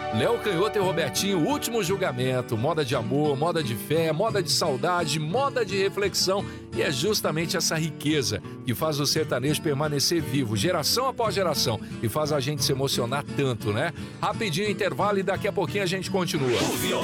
Léo Canhoto e Robertinho, Último Julgamento, moda de amor, moda de fé, moda de saudade, moda de reflexão. E é justamente essa riqueza que faz o sertanejo permanecer vivo, geração após geração, e faz a gente se emocionar tanto, né? Rapidinho intervalo e daqui a pouquinho a gente continua.